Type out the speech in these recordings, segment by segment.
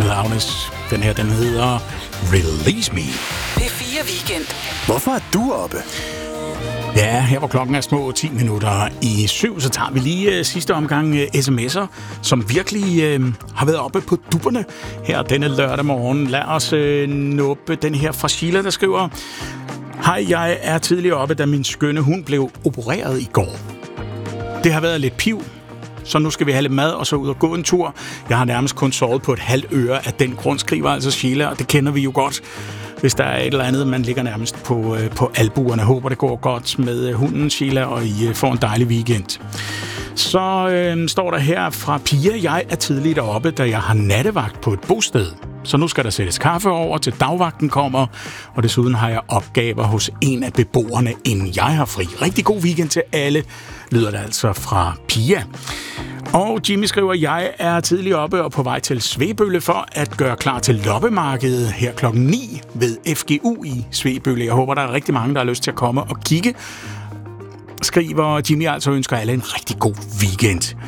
Loudness. Den her, den hedder Release Me. P4 Weekend. Hvorfor er du oppe? Ja, her hvor klokken er små 10 minutter i 7, så tager vi lige sidste omgang sms'er, som virkelig har været oppe på dupperne her denne lørdag morgen. Lad os nuppe den her fra Sheila, der skriver: Hej, jeg er tidligere oppe, da min skønne hund blev opereret i går. Det har været lidt piv, så nu skal vi have lidt mad og så ud og gå en tur. Jeg har nærmest kun sovet på et halvt øre af den grund, skriver altså Sheila, og det kender vi jo godt. Hvis der er et eller andet, man ligger nærmest på albuerne. Håber, det går godt med hunden, Sheila, og I får en dejlig weekend. Så står der her fra Pia: Jeg er tidligt oppe, da jeg har nattevagt på et bosted. Så nu skal der sættes kaffe over, til dagvagten kommer, og desuden har jeg opgaver hos en af beboerne, inden jeg har fri. Rigtig god weekend til alle, lyder det altså fra Pia. Og Jimmy skriver: Jeg er tidligt oppe og på vej til Svebølle for at gøre klar til loppemarkedet her klokken 9 ved FGU i Svebølle. Jeg håber, der er rigtig mange, der har lyst til at komme og kigge. Skriver Jimmy, altså ønsker alle en rigtig god weekend.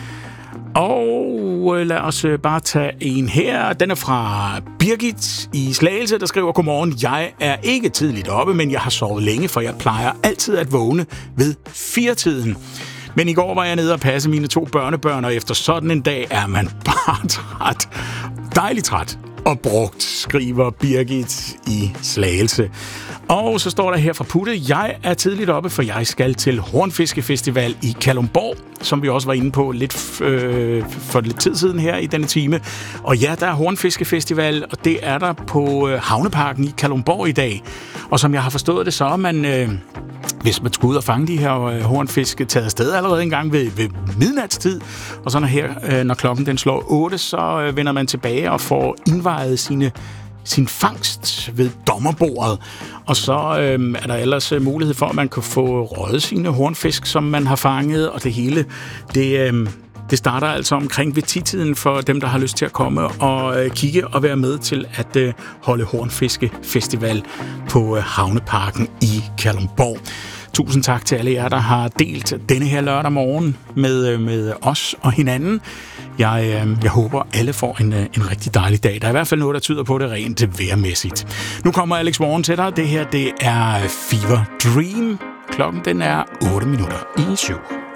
Og lad os bare tage en her. Den er fra Birgit i Slagelse, der skriver: Godmorgen, jeg er ikke tidligt oppe, men jeg har sovet længe, for jeg plejer altid at vågne ved 4-tiden. Men i går var jeg nede og passe mine 2 børnebørn, og efter sådan en dag er man bare træt. Dejligt træt og brugt, skriver Birgit i Slagelse. Og så står der her fra Putte: Jeg er tidligt oppe, for jeg skal til Hornfiskefestival i Kalundborg, som vi også var inde på lidt for lidt tid siden her i denne time. Og ja, der er Hornfiskefestival, og det er der på Havneparken i Kalundborg i dag. Og som jeg har forstået det, så er man, hvis man skulle ud og fange de her hornfiske, taget afsted allerede en gang ved midnatstid. Og så når klokken den slår 8, så vender man tilbage og får indvejet sin fangst ved dommerbordet. Og så er der ellers mulighed for, at man kan få røget sine hornfisk, som man har fanget, og det hele, det starter altså omkring ved 10-tiden for dem, der har lyst til at komme og kigge og være med til at holde Hornfiskefestival på Havneparken i Kalundborg. Tusind tak til alle jer, der har delt denne her lørdag morgen med os og hinanden. Jeg håber, alle får en rigtig dejlig dag. Der er i hvert fald noget, der tyder på det rent vejrmæssigt. Nu kommer Alex Morgen til dig. Det her, det er Fever Dream. Klokken den er 8 minutter i 7.